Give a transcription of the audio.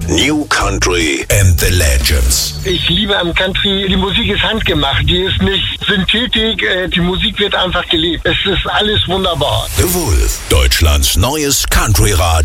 New Country and the Legends. Ich liebe am Country, die Musik ist handgemacht, die ist nicht Synthetik, die Musik wird einfach gelebt. Es ist alles wunderbar. The Wolf, Deutschlands neues Country-Radio.